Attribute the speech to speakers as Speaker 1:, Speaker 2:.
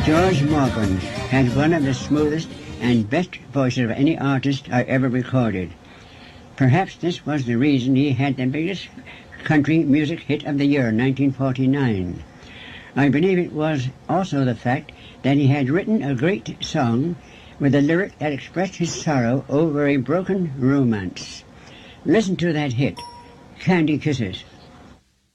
Speaker 1: George Morgan had one of the smoothest and best voices of any artist I ever recorded. Perhaps this was the reason he had the biggest country music hit of the year, 1949. I believe it was also the fact that he had written a great song with a lyric that expressed his sorrow over a broken romance. Listen to that hit, Candy Kisses.